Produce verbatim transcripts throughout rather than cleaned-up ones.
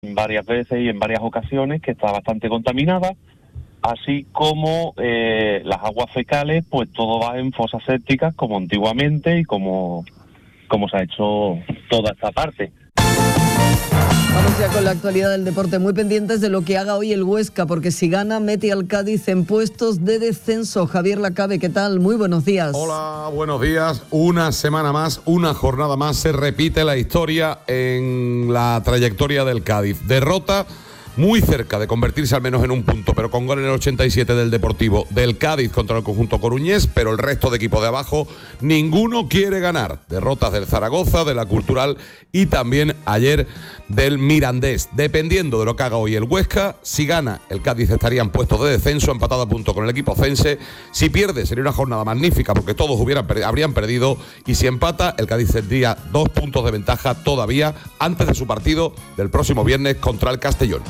varias veces y en varias ocasiones que está bastante contaminada, así como eh, las aguas fecales, pues todo va en fosas sépticas como antiguamente y como, como se ha hecho toda esta parte. Vamos ya con la actualidad del deporte, muy pendientes de lo que haga hoy el Huesca, porque si gana mete al Cádiz en puestos de descenso. Javier Lacabe, ¿qué tal? Muy buenos días. Hola, buenos días. Una semana más, una jornada más, se repite la historia en la trayectoria del Cádiz. Derrota muy cerca de convertirse al menos en un punto, pero con gol en el ochenta y siete del Deportivo, del Cádiz contra el conjunto coruñés, pero el resto de equipos de abajo, ninguno quiere ganar. Derrotas del Zaragoza, de la Cultural y también ayer del Mirandés. Dependiendo de lo que haga hoy el Huesca, si gana, el Cádiz estaría en puestos de descenso, empatado a punto con el equipo cense. Si pierde, sería una jornada magnífica porque todos hubieran, habrían perdido, y si empata, el Cádiz tendría dos puntos de ventaja todavía antes de su partido del próximo viernes contra el Castellón.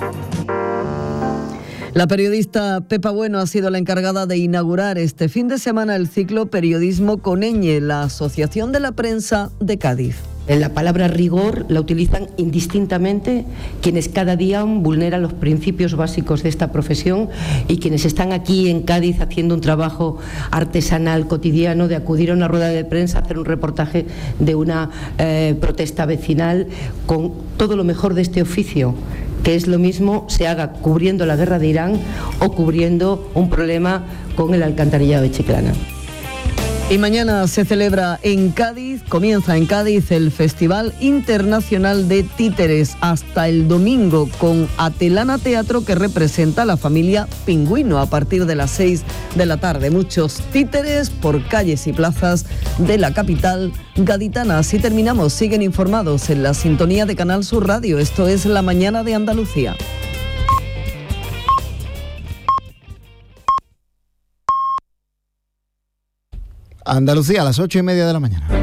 La periodista Pepa Bueno ha sido la encargada de inaugurar este fin de semana el ciclo Periodismo con Ñ, la Asociación de la Prensa de Cádiz. La palabra rigor la utilizan indistintamente quienes cada día vulneran los principios básicos de esta profesión y quienes están aquí en Cádiz haciendo un trabajo artesanal cotidiano de acudir a una rueda de prensa, hacer un reportaje de una eh, protesta vecinal con todo lo mejor de este oficio, que es lo mismo se haga cubriendo la guerra de Irán o cubriendo un problema con el alcantarillado de Chiclana. Y mañana se celebra en Cádiz, comienza en Cádiz el Festival Internacional de Títeres hasta el domingo con Atelana Teatro, que representa a la familia Pingüino a partir de las seis de la tarde. Muchos títeres por calles y plazas de la capital gaditana. Así terminamos. Siguen informados en la sintonía de Canal Sur Radio. Esto es La Mañana de Andalucía. Andalucía a las ocho y media de la mañana.